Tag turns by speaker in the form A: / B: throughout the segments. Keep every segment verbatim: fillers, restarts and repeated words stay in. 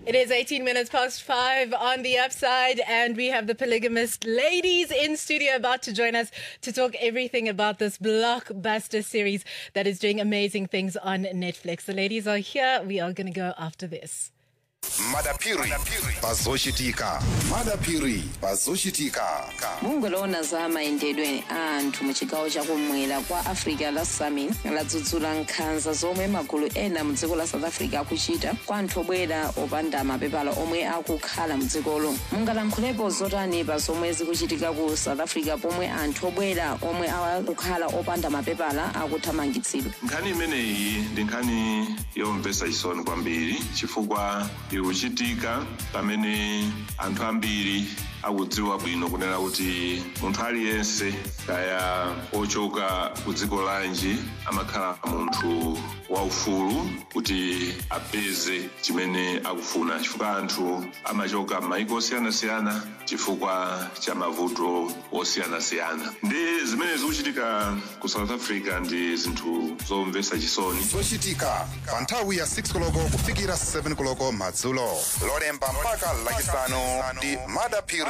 A: It is eighteen minutes past five on the upside, and we have the polygamist ladies in studio about to join us to talk everything about this blockbuster series that is doing amazing things on Netflix. The ladies are here. We are going to go after this.
B: Madapiri bazoshitika Madapiri bazoshitika
C: mungolona za maendedwe anthu mu chigawo chakumwera kwa Africa la Summit ladzudzula nkhanza zomwe magulu ena mu dziko la South Africa akuchita kwa anthu obwera opanda mapepala omwe akukhala mu dzikolo. Mungalankhulepo zotani pa zomwe zikuchitika ku South Africa pomwe anthu obwera omwe akukhala opanda mapepala akuthamangitsidwa?
D: Nkhani imeneyi ndi nkhani yomvetsa chisoni kwambiri chifukwa ikuchitika pamene anthu ambiri akudziwa bwino kunena kuti munthu aliyense kaya ochoka ku dziko lanji amakhala munthu waufulu kuti apeze chimene akufuna, chifukwa anthu amachoka m'mayiko osiyanasiyana chifukwa cha mavuto osiyanasiyana. Ndi zimene zikuchitika ku South Africa ndi zinthu zomvetsa chisoni.
B: zochitika pa nthawi ya six koloko kufikira seven koloko madzulo lolemba mpaka lachisanu ndi Madapiri.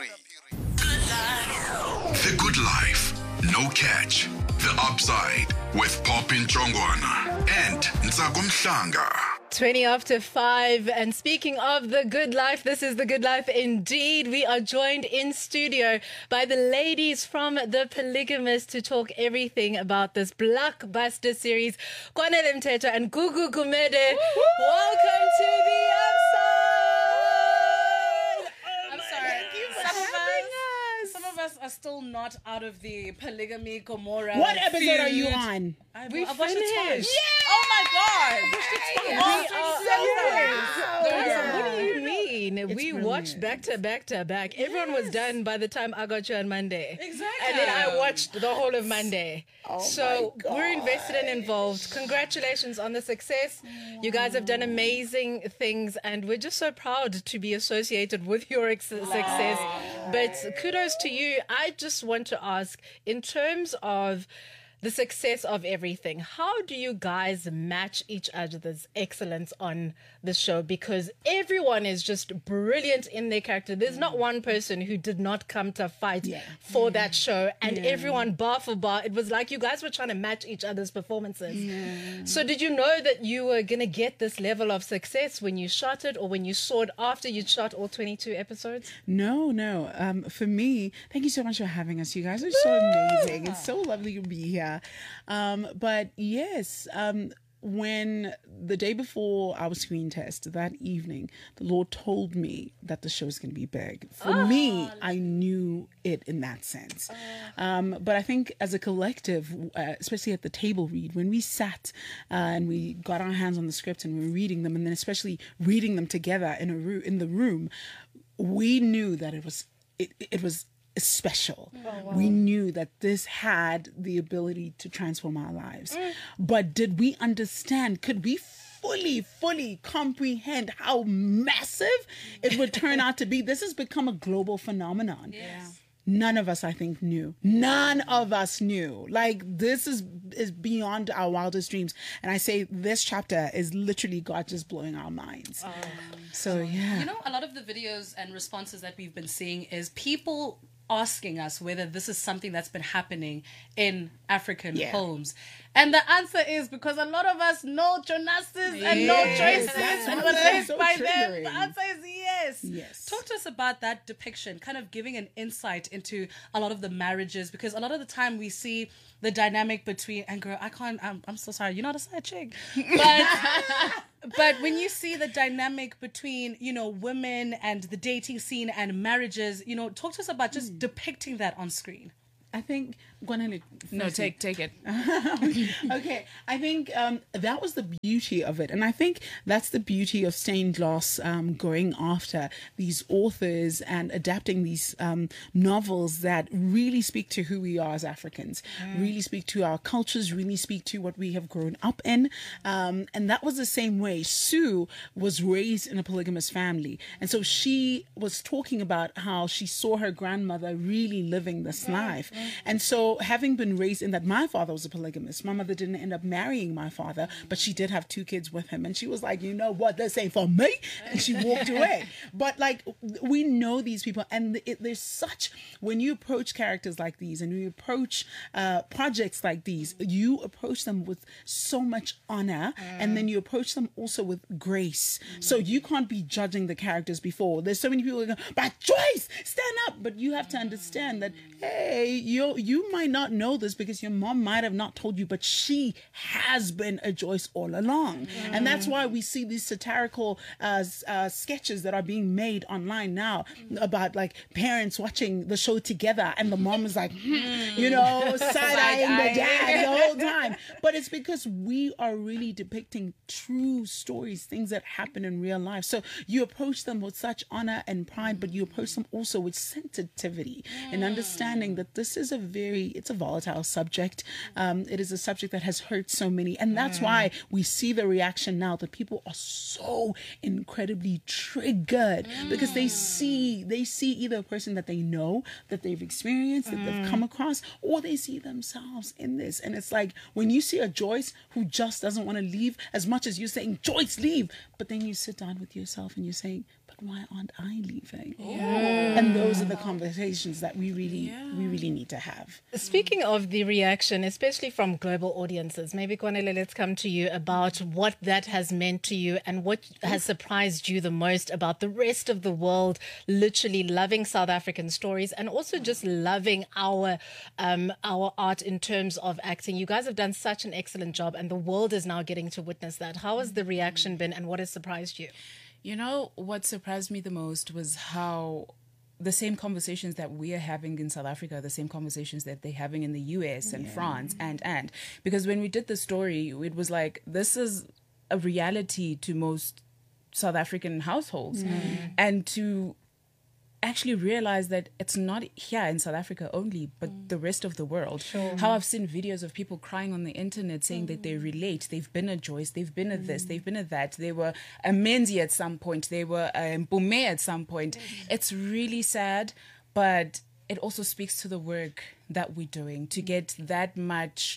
E: The Good Life, No Catch. The Upside with Popin Chongwana and Ntsako Mhlanga.
A: twenty after five, and speaking of the good life, this is the good life indeed. We are joined in studio by the ladies from The Polygamist to talk everything about this blockbuster series. Kwanele Mteto and Gugu Gumede, welcome to the upside.
F: I'm sorry. Some of us, some of us are still not out of the polygamy Gomorrah.
G: What episode
F: feud.
G: are you on?
F: I,
A: We
F: I've watched it twice.
A: finished.
F: Oh my god!
A: We
F: Oh,
A: are-
F: serious.
A: What do you mean? we
G: brilliant.
A: watched back to back to back. Everyone was done by the time I got you on Monday.
F: Exactly.
A: And then I watched the whole of Monday.
G: Oh
A: so
G: my
A: we're invested and involved. Congratulations on the success. You guys have done amazing things, and we're just so proud to be associated with your ex- success. But kudos to you. I just want to ask, in terms of the success of everything, how do you guys match each other's excellence on the show? Because everyone is just brilliant in their character. There's not one person who did not come to fight
G: Yeah.
A: for that show, and everyone bar for bar, it was like you guys were trying to match each other's performances. So did you know that you were going to get this level of success when you shot it, or when you saw it after you'd shot all twenty-two episodes?
G: No, no. Um, for me, thank you so much for having us. You guys are so amazing. It's so lovely to be here. Um, but yes, um, when the day before our screen test, that evening, the Lord told me that the show is going to be big. For me, I knew it in that sense. Um, but I think as a collective, uh, especially at the table read, when we sat uh, and we got our hands on the script and we were reading them, and then especially reading them together in a ro- in the room, we knew that it was it, it was special. We knew that this had the ability to transform our lives. But did we understand? Could we fully, fully comprehend how massive it would turn out to be? This has become a global phenomenon.
F: Yes.
G: None of us, I think, knew. None of us knew. Like, this is is beyond our wildest dreams. And I say this chapter is literally God just blowing our minds. So, yeah.
F: You know, a lot of the videos and responses that we've been seeing is people asking us whether this is something that's been happening in African
G: Yeah.
F: homes. And the answer is because a lot of us know Jonas's and know
G: Yes,
F: choices
G: that's
F: and
G: why
F: were
G: it's
F: raised
G: so
F: by them.
G: triggering.
F: The answer is yes.
G: Yes.
F: Talk to us about that depiction, kind of giving an insight into a lot of the marriages, because a lot of the time we see the dynamic between, and girl, I can't, I'm, I'm so sorry, you're not a side chick. But, but when you see the dynamic between, you know, women and the dating scene and marriages, you know, talk to us about just depicting that on screen.
G: I think Gwanele,
H: No, take take it.
G: okay, I think um, that was the beauty of it. And I think that's the beauty of Stained Glass um, going after these authors and adapting these um, novels that really speak to who we are as Africans, really speak to our cultures, really speak to what we have grown up in. Um, and that was the same way. Sue was raised in a polygamous family. And so she was talking about how she saw her grandmother really living this life. And so so having been raised in that, my father was a polygamist. My mother didn't end up marrying my father, but she did have two kids with him. And she was like, you know what, this ain't for me. And she walked away. But like, we know these people, and it, there's such, when you approach characters like these and you approach uh, projects like these, you approach them with so much honor, mm. and then you approach them also with grace. Mm. So you can't be judging the characters before. There's so many people who go, but Joyce, stand up. But you have to understand that, hey, you you might not know this because your mom might have not told you, but she has been a Joyce all along. Mm. And that's why we see these satirical uh, uh, sketches that are being made online now about like parents watching the show together, and the mom is like, hmm, you know, side-eyeing the dad the whole time. But it's because we are really depicting true stories, things that happen in real life. So you approach them with such honor and pride, but you approach them also with sensitivity mm. and understanding that this is a very, it's a volatile subject. Um, it is a subject that has hurt so many. And that's mm. why we see the reaction now that people are so incredibly triggered mm. because they see, they see either a person that they know, that they've experienced, that mm. they've come across, or they see themselves in this. And it's like when you see a Joyce who just doesn't want to leave, as much as you're saying, Joyce, leave, but then you sit down with yourself and you're saying, but why aren't I leaving? Yeah. And those are the conversations that we really, yeah. we really need to have.
A: Speaking of the reaction, especially from global audiences, maybe Kwanele, let's come to you about what that has meant to you and what has surprised you the most about the rest of the world, literally loving South African stories and also just loving our um, our art in terms of acting. You guys have done such an excellent job, and the world is now getting to witness that. How has the reaction been, and what has surprised you?
H: You know, what surprised me the most was how the same conversations that we are having in South Africa, the same conversations that they're having in the U S and yeah. France and, and. Because when we did the story, it was like, this is a reality to most South African households. Mm. And to actually realize that it's not here in South Africa only, but mm. the rest of the world. Sure. How I've seen videos of people crying on the internet saying mm. that they relate. They've been a Joyce, they've been a mm. this, they've been a that. They were a Menzi at some point, they were a Mpume at some point. Mm. It's really sad, but it also speaks to the work that we're doing to get that much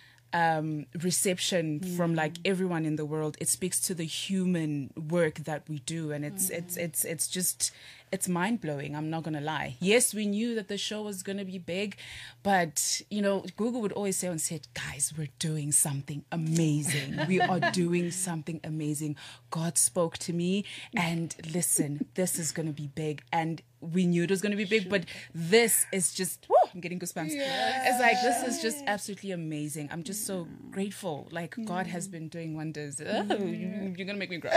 H: um, reception mm. from like everyone in the world. It speaks to the human work that we do, and it's mm. it's it's it's just. It's mind-blowing, I'm not going to lie. Yes, we knew that the show was going to be big, but, you know, Google would always say and said, guys, we're doing something amazing. We are doing something amazing. God spoke to me, and listen, this is going to be big. And we knew it was going to be big, but this is just, woo, I'm getting goosebumps. Yeah. It's like, this is just absolutely amazing. I'm just so grateful. Like, God has been doing wonders. Oh, you, you're going to make me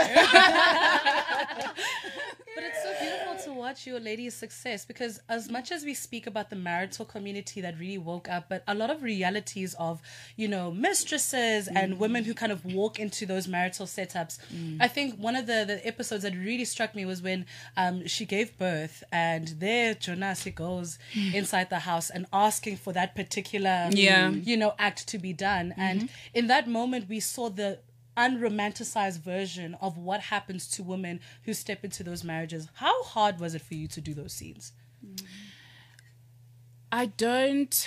H: cry.
F: But it's so beautiful to watch your lady's success, because as much as we speak about the marital community that really woke up, but a lot of realities of, you know, mistresses mm. and women who kind of walk into those marital setups. Mm. I think one of the, the episodes that really struck me was when um, she gave birth, and there Jonasi goes mm. inside the house and asking for that particular, yeah. you know, act to be done. Mm-hmm. And in that moment, we saw the unromanticized version of what happens to women who step into those marriages. How hard was it for you to do those scenes?
H: I don't...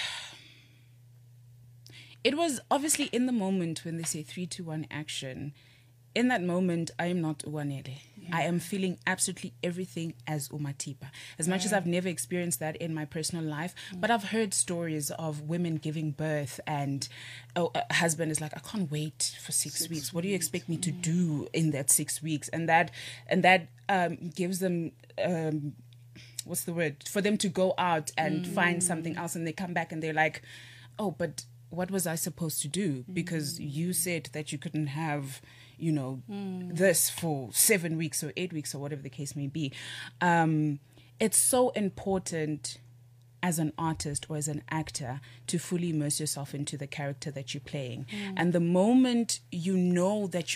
H: It was obviously in the moment when they say three, two, one, action. In that moment, I am not Uwanele. Yeah. I am feeling absolutely everything as Umatipa. As much yeah. as I've never experienced that in my personal life, mm. but I've heard stories of women giving birth and oh, a husband is like, I can't wait for six, six weeks. weeks. What do you expect me to do in that six weeks? And that and that um, gives them... Um, what's the word? For them to go out and mm. find something else, and they come back and they're like, oh, but what was I supposed to do? Because mm. you said that you couldn't have... you know, mm. this for seven weeks or eight weeks or whatever the case may be. Um, it's so important as an artist or as an actor to fully immerse yourself into the character that you're playing. Mm. And the moment you know that you